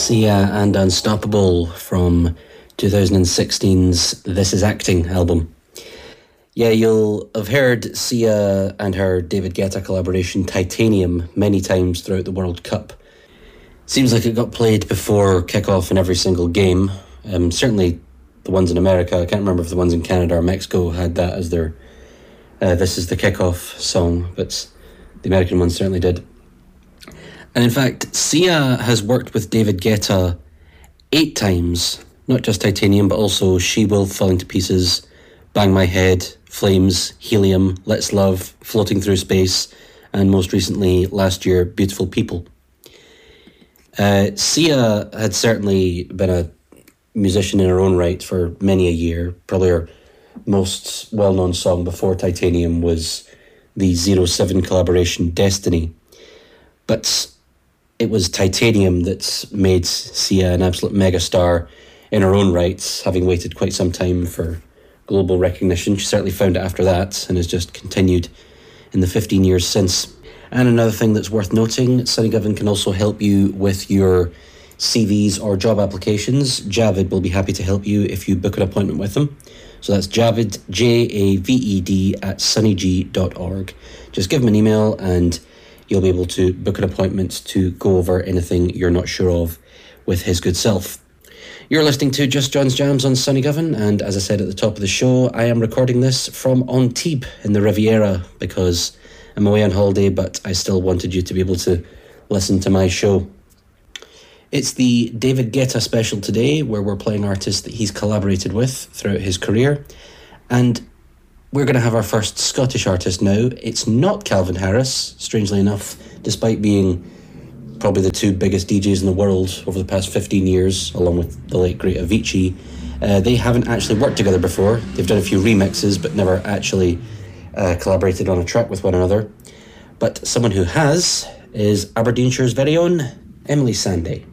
Sia and Unstoppable from 2016's This Is Acting album. Yeah, you'll have heard Sia and her David Guetta collaboration Titanium many times throughout the World Cup. Seems like it got played before kickoff in every single game. Certainly the ones in America, I can't remember if the ones in Canada or Mexico had that as their This Is the Kickoff song, but the American ones certainly did. And in fact, Sia has worked with David Guetta 8 times, not just Titanium, but also She Will, Falling to Pieces, Bang My Head, Flames, Helium, Let's Love, Floating Through Space, and most recently, last year, Beautiful People. Sia had certainly been a musician in her own right for many a year. Probably her most well-known song before Titanium was the 07 collaboration Destiny. But it was Titanium that made Sia an absolute megastar in her own rights, having waited quite some time for global recognition. She certainly found it after that and has just continued in the 15 years since. And another thing that's worth noting, Sonny Given can also help you with your CVs or job applications. Javid will be happy to help you if you book an appointment with them. So that's Javid, Javed, at sunnyg.org. Just give him an email and you'll be able to book an appointment to go over anything you're not sure of with his good self. You're listening to Just John's Jams on Sonny Given, and as I said at the top of the show, I am recording this from Antibes in the Riviera because I'm away on holiday, but I still wanted you to be able to listen to my show. It's the David Guetta special today, where we're playing artists that he's collaborated with throughout his career, and we're going to have our first Scottish artist now. It's not Calvin Harris, strangely enough, despite being probably the 2 biggest DJs in the world over the past 15 years, along with the late great Avicii. They haven't actually worked together before. They've done a few remixes, but never actually collaborated on a track with one another. But someone who has is Aberdeenshire's very own Emily Sandé.